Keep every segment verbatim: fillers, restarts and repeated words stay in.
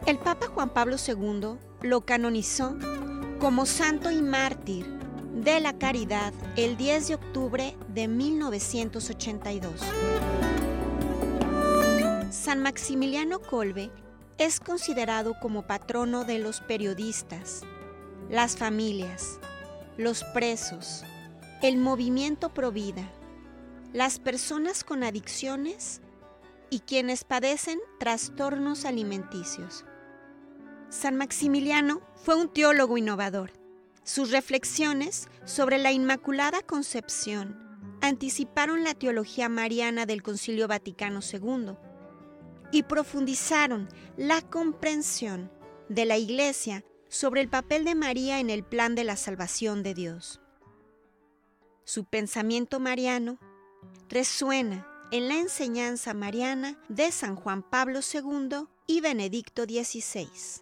El Papa Juan Pablo segundo lo canonizó como santo y mártir de la caridad el diez de octubre de mil novecientos ochenta y dos. San Maximiliano Kolbe es considerado como patrono de los periodistas, las familias, los presos, el movimiento Provida, las personas con adicciones y quienes padecen trastornos alimenticios. San Maximiliano fue un teólogo innovador. Sus reflexiones sobre la Inmaculada Concepción anticiparon la teología mariana del Concilio Vaticano segundo y profundizaron la comprensión de la Iglesia sobre el papel de María en el plan de la salvación de Dios. Su pensamiento mariano resuena en la enseñanza mariana de San Juan Pablo segundo y Benedicto dieciséis.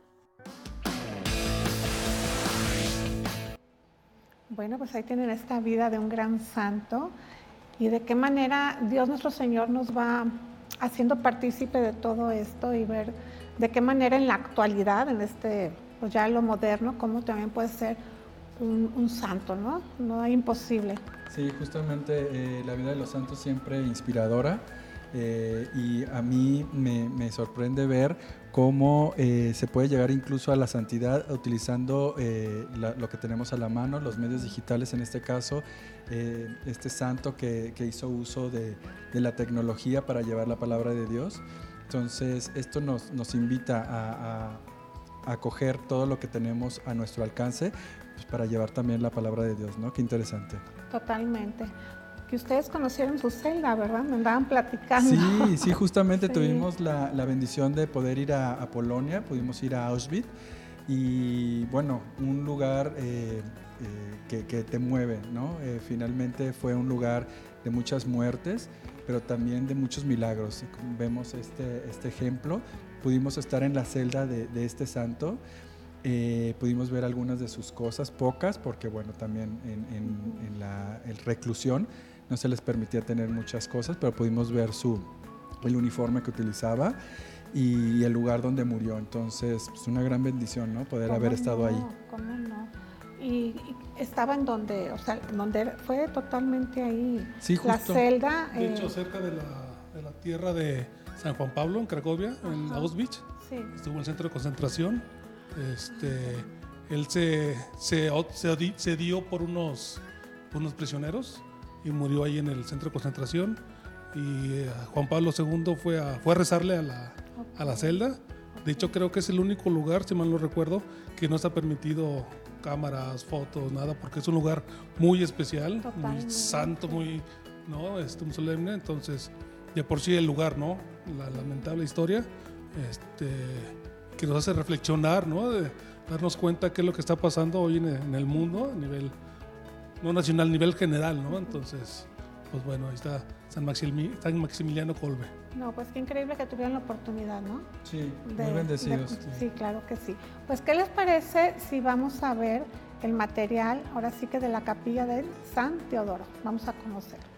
Bueno, pues ahí tienen esta vida de un gran santo y de qué manera Dios nuestro Señor nos va haciendo partícipe de todo esto y ver de qué manera en la actualidad, en este, pues ya lo moderno, cómo también puede ser un, un santo, ¿no? No es imposible. Sí, justamente eh, la vida de los santos siempre inspiradora. Eh, y a mí me, me sorprende ver cómo eh, se puede llegar incluso a la santidad utilizando eh, la, lo que tenemos a la mano, los medios digitales en este caso, eh, este santo que, que hizo uso de, de la tecnología para llevar la palabra de Dios. Entonces esto nos, nos invita a, a, a coger todo lo que tenemos a nuestro alcance, pues, para llevar también la palabra de Dios, ¿no? Qué interesante. Totalmente. Que ustedes conocieron su celda, ¿verdad? Me andaban platicando. Sí, sí, justamente sí. tuvimos la, la bendición de poder ir a, a Polonia, pudimos ir a Auschwitz y bueno, un lugar eh, eh, que, que te mueve, ¿no? Eh, finalmente fue un lugar de muchas muertes, pero también de muchos milagros. Vemos este, este ejemplo, pudimos estar en la celda de, de este santo. Eh, pudimos ver algunas de sus cosas, pocas, porque bueno, también en, en, en la en reclusión no se les permitía tener muchas cosas, pero pudimos ver su, el uniforme que utilizaba y, y el lugar donde murió. Entonces, pues una gran bendición, ¿no? Poder haber no? estado ahí. ¿Cómo no? Y, y estaba en donde, o sea, donde fue totalmente ahí, sí, justo. La celda. De eh, hecho, cerca de la, de la tierra de San Juan Pablo, en Cracovia, ajá, en Auschwitz. Sí. Estuvo en el centro de concentración. Este, él se, se, se, se dio por unos, por unos prisioneros y murió ahí en el centro de concentración. Y eh, Juan Pablo segundo fue a, fue a rezarle a la, okay. a la celda. De hecho, creo que es el único lugar, si mal no recuerdo, que no se ha permitido cámaras, fotos, nada, porque es un lugar muy especial, totalmente, muy santo, muy, ¿no? este, muy solemne. Entonces, de por sí el lugar, ¿no? La lamentable historia, este, que nos hace reflexionar, ¿no? De darnos cuenta qué es lo que está pasando hoy en el, en el mundo, a nivel, no nacional, a nivel general, ¿no? Entonces, pues bueno, ahí está San, Maximil, San Maximiliano Kolbe. No, pues qué increíble que tuvieran la oportunidad, ¿no? Sí, de, muy bendecidos. De, sí, claro que sí. Pues, ¿qué les parece si vamos a ver el material, ahora sí que de la capilla del San Teodoro? Vamos a conocer.